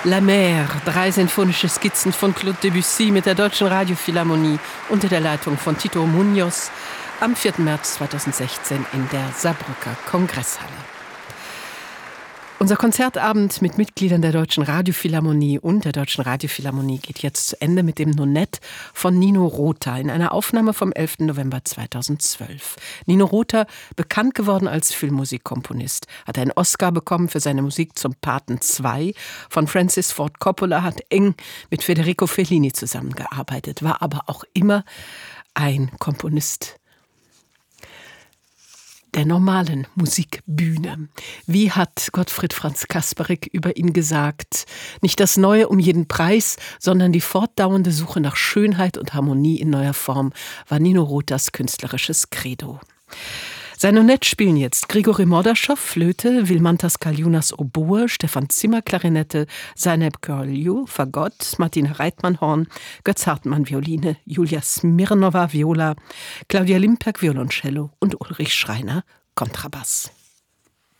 La Mer, 3 sinfonische Skizzen von Claude Debussy mit der Deutschen Radiophilharmonie unter der Leitung von Tito Muñoz am 4. März 2016 in der Saarbrücker Kongresshalle. Unser Konzertabend mit Mitgliedern der Deutschen Radiophilharmonie und der Deutschen Radiophilharmonie geht jetzt zu Ende mit dem Nonett von Nino Rota in einer Aufnahme vom 11. November 2012. Nino Rota, bekannt geworden als Filmmusikkomponist, hat einen Oscar bekommen für seine Musik zum Paten 2 von Francis Ford Coppola, hat eng mit Federico Fellini zusammengearbeitet, war aber auch immer ein Komponist der normalen Musikbühne. Wie hat Gottfried Franz Kasparik über ihn gesagt? Nicht das Neue um jeden Preis, sondern die fortdauernde Suche nach Schönheit und Harmonie in neuer Form war Nino Rotas künstlerisches Credo. Sein Nonett spielen jetzt Grigori Mordaschow, Flöte, Vilmantas Kaljunas, Oboe, Stefan Zimmer, Klarinette, Zeynep Körlju, Fagott, Martina Reitmann, Horn, Götz Hartmann, Violine, Julia Smirnova, Viola, Claudia Limperk, Violoncello und Ulrich Schreiner, Kontrabass.